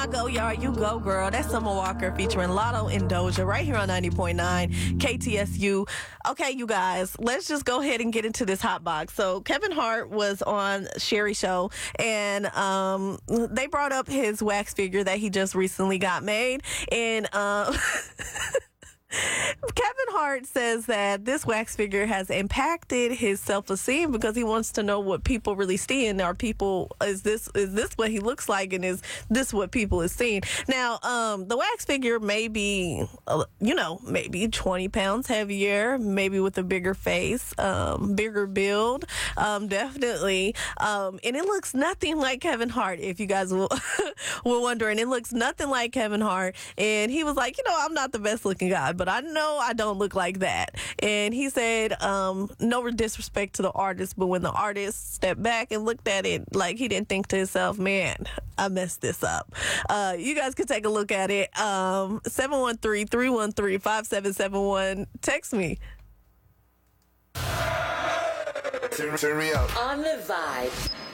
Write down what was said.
I go yard, you go girl. That's Summer Walker featuring Lotto and Doja right here on 90.9 KTSU. Okay, you guys, let's just go ahead and get into this hot box. So Kevin Hart was on Sherry Show, and they brought up his wax figure that he just recently got made, and Kevin Hart says that this wax figure has impacted his self-esteem because he wants to know what people really see, and is this what he looks like, and is this what people is seeing? Now, the wax figure may be, maybe 20 pounds heavier, maybe with a bigger face, bigger build, definitely, and it looks nothing like Kevin Hart. If you guys were wondering, it looks nothing like Kevin Hart, and he was like, I'm not the best looking guy, but I know I don't look like that. And he said, no disrespect to the artist, but when the artist stepped back and looked at it, like, he didn't think to himself, man, I messed this up. You guys can take a look at it. 713-313-5771. Text me. Turn me up. On the Vibe.